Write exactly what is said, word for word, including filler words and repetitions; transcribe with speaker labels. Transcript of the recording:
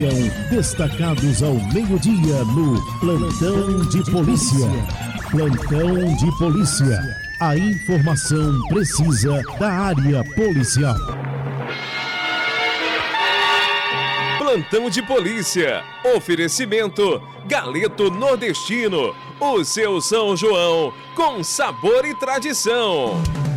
Speaker 1: Destacados ao meio-dia no Plantão de Polícia. Plantão de Polícia. A informação precisa da área policial.
Speaker 2: Plantão de Polícia. Oferecimento Galeto Nordestino. O seu São João com sabor e tradição.